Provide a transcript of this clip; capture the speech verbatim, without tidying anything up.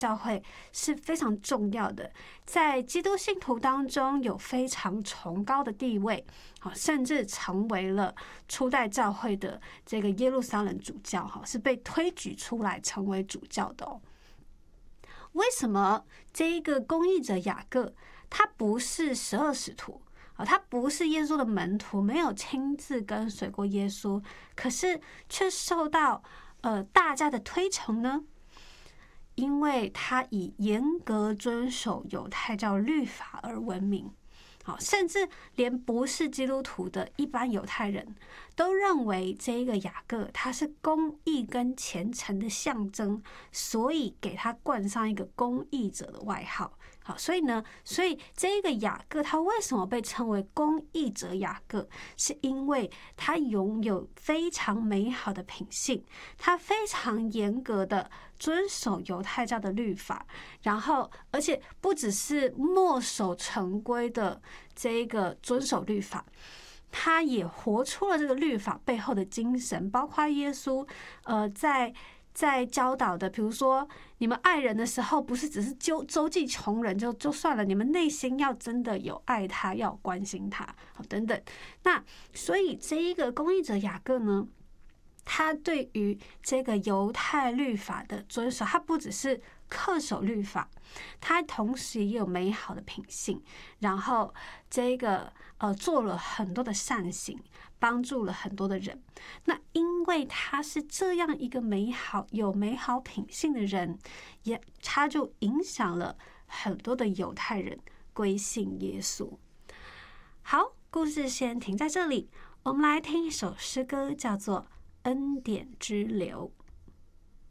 教会是非常重要的，在基督信徒当中有非常崇高的地位，甚至成为了初代教会的这个耶路撒冷主教，是被推举出来成为主教的哦。为什么这一个公义者雅各他不是十二使徒，他不是耶稣的门徒，没有亲自跟随过耶稣，可是却受到呃大家的推崇呢？因为他以严格遵守犹太教律法而闻名，好，甚至连不是基督徒的一般犹太人都认为这一个雅各他是公义跟虔诚的象征，所以给他冠上一个公义者的外号。好，所以呢，所以这一个雅各他为什么被称为公义者雅各，是因为他拥有非常美好的品性，他非常严格的遵守犹太教的律法，然后而且不只是墨守成规的这个遵守律法，他也活出了这个律法背后的精神，包括耶稣呃在在教导的，比如说你们爱人的时候，不是只是周周济穷人就就算了，你们内心要真的有爱他，要关心他，好等等。那所以这一个公义者雅各呢，他对于这个犹太律法的遵守，他不只是恪守律法，他同时也有美好的品性，然后这个呃做了很多的善行，帮助了很多的人。那因为他是这样一个美好有美好品性的人，也他就影响了很多的犹太人归信耶稣。好，故事先停在这里，我们来听一首诗歌，叫做《恩典之流》。